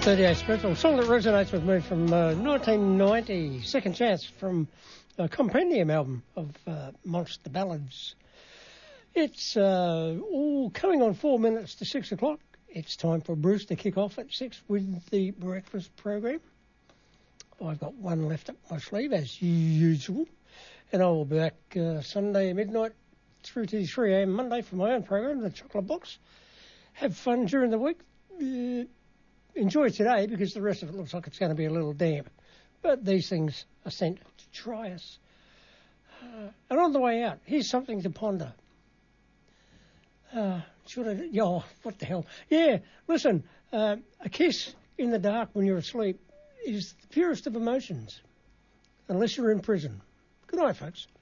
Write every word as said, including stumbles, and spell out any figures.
thirty-eight Special, song that resonates with me from uh, nineteen ninety, Second Chance from a compendium album of uh, Monster Ballads. It's uh, all coming on four minutes to six o'clock. It's time for Bruce to kick off at six with the breakfast program. I've got one left up my sleeve as usual, and I will be back uh, Sunday midnight through to three a.m. Monday for my own program, The Chocolate Box. Have fun during the week. Uh, enjoy today because the rest of it looks like it's going to be a little damp. But these things are sent to try us. Uh, and on the way out, here's something to ponder. Uh, should I... Oh, what the hell. Yeah, listen, uh, a kiss in the dark when you're asleep is the purest of emotions, unless you're in prison. Good night, folks.